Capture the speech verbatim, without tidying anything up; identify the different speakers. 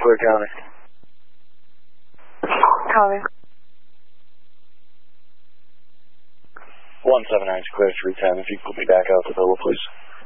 Speaker 1: clear county.
Speaker 2: Copy.
Speaker 1: one seven nine is clear, three ten. If you can put me back out the Villa, please.